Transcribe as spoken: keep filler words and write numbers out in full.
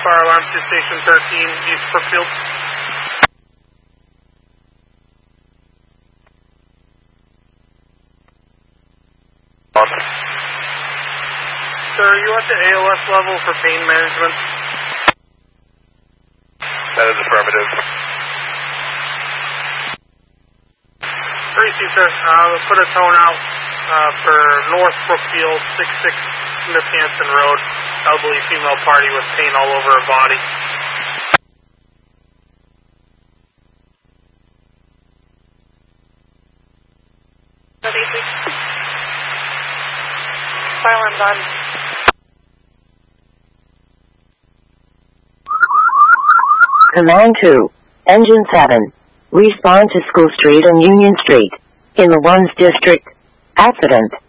fire alarm to Station thirteen, East Brookfield. Sir, are you at the A L S level for pain management? That is affirmative. Tracy, sir. Uh, we'll put a tone out uh, for North Brookfield, six six Smith Hanson Road. Elderly female party with pain all over her body. Fire alarm's on. Command two, Engine seven. Respond to School Street and Union Street in the ones district. Accident.